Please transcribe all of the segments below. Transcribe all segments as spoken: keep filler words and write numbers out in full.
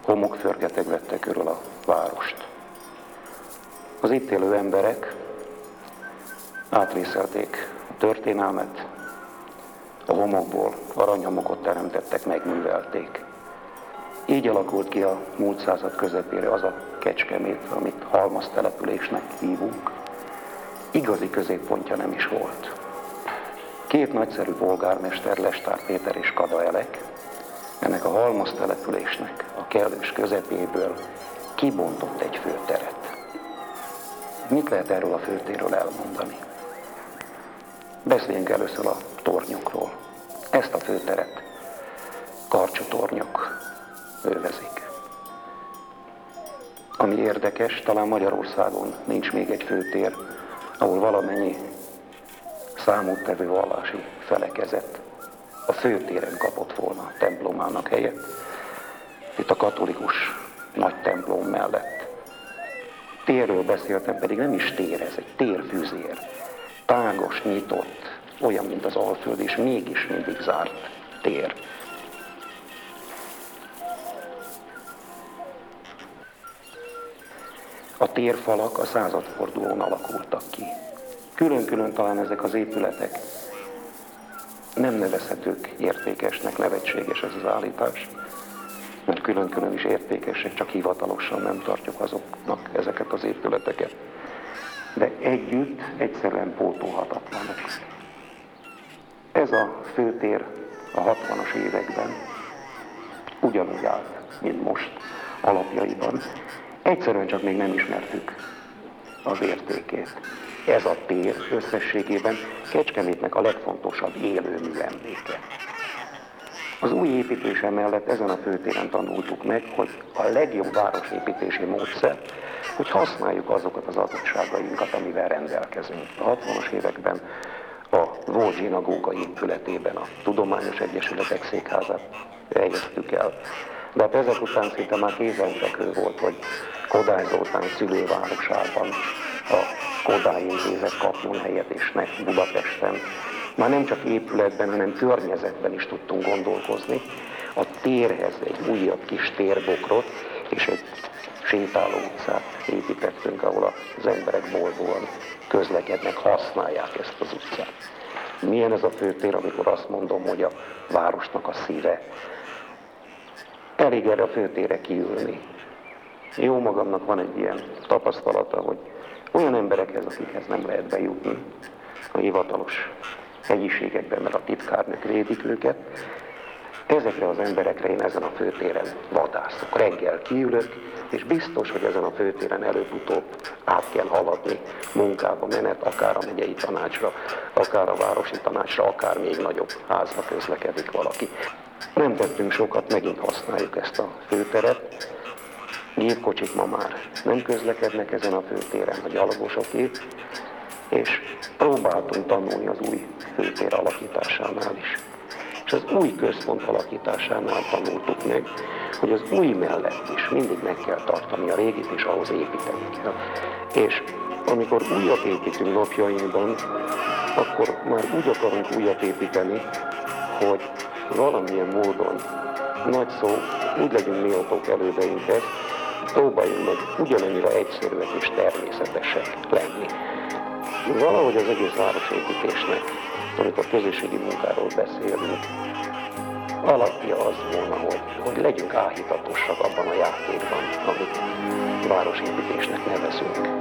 homokförgeteg vette körül a várost. Az itt élő emberek átvészelték a történelmet, a homokból aranyhomokot teremtettek, megművelték. Így alakult ki a múlt század közepére az a Kecskemét, amit halmaztelepülésnek hívunk. Igazi középpontja nem is volt. Két nagyszerű polgármester, Lestár Péter és Kada Elek, ennek a halmaztelepülésnek a kellős közepéből kibontott egy főteret. Mit lehet erről a főtérről elmondani? Beszéljünk először a tornyokról. Ezt a főteret karcsú tornyok övezik. Ami érdekes, talán Magyarországon nincs még egy főtér, ahol valamennyi számottevő vallási felekezet a főtéren kapott volna a templomának helyet. Itt a katolikus nagy templom mellett. Térről beszéltem, pedig nem is tér ez, egy térfüzér. Tágos, nyitott, olyan, mint az Alföld, és mégis mindig zárt tér. A térfalak a századfordulón alakultak ki. Külön-külön talán ezek az épületek nem nevezhetők értékesnek, nevetséges ez az állítás, mert külön-külön is értékesek, csak hivatalosan nem tartjuk azoknak ezeket az épületeket. De együtt egyszerűen pótolhatatlanok. Ez a főtér a hatvanas években ugyanúgy állt, mint most alapjaiban. Egyszerűen csak még nem ismertük az értékét. Ez a tér összességében Kecskemétnek a legfontosabb élőmű emléke. Az új építése mellett ezen a főtéren tanultuk meg, hogy a legjobb városépítési módszer, hogy használjuk azokat az adottságainkat, amivel rendelkezünk. A hatvanas években a volt zsinagóga épületében a Tudományos Egyesületek székházát helyeztük el. De hát ezek után szinte már kézenfekvő volt, hogy Kodály Zoltán szülővárosában a Kodály Intézet kapjon helyet, és ne Budapesten. Már nem csak épületben, hanem környezetben is tudtunk gondolkozni. A térhez egy újabb kis térbokrot és egy sétáló utcát építettünk, ahol az emberek boldogán közlekednek, használják ezt az utcát. Milyen ez a főtér, amikor azt mondom, hogy a városnak a szíve? Elég erre a főtérre kiülni. Jó magamnak van egy ilyen tapasztalata, hogy olyan emberekhez, akikhez nem lehet bejutni a hivatalos helyiségekben, mert a titkárnők védik őket, ezekre az emberekre én ezen a főtéren vadászok. Reggel kiülök, és biztos, hogy ezen a főtéren előbb-utóbb át kell haladni munkába menet, akár a megyei tanácsra, akár a városi tanácsra, akár még nagyobb házba közlekedik valaki. Nem tettünk sokat, megint használjuk ezt a főteret. Gépkocsik ma már nem közlekednek ezen a főtéren, a gyalogosoké, és próbáltunk tanulni az új főtér alakításánál is. És az új központ alakításánál tanultuk meg, hogy az új mellett is mindig meg kell tartani a régit, és ahhoz építeni kell. És amikor újat építünk napjainkban, akkor már úgy akarunk újat építeni, hogy valamilyen módon, nagy szó, úgy legyünk méltók elődeinkhez, próbáljunk meg ugyanannyira egyszerűek és természetesek lenni. Valahogy az egész városépítésnek, amikor közösségi munkáról beszélünk, alapja az volna, hogy, hogy legyünk áhítatosak abban a játékban, amit városépítésnek nevezünk.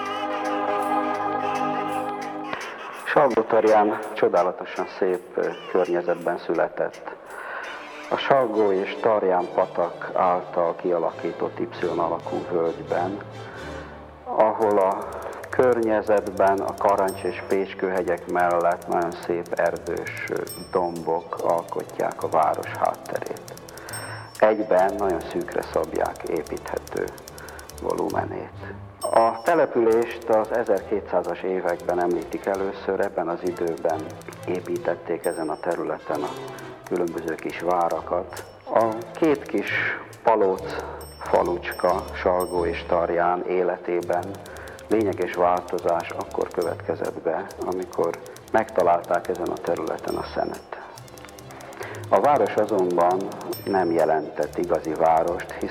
Salgó-Tarján csodálatosan szép környezetben született. A Salgó és Tarján patak által kialakított Y-alakú völgyben, ahol a környezetben a Karancs és Pécskő-hegyek mellett nagyon szép erdős dombok alkotják a város hátterét. Egyben nagyon szűkre szabják építhető volumenét. A települést az ezerkétszázas években említik először, ebben az időben építették ezen a területen a különböző kis várakat. A két kis palóc falucska, Salgó és Tarján életében lényeges változás akkor következett be, amikor megtalálták ezen a területen a szenet. A város azonban nem jelentett igazi várost,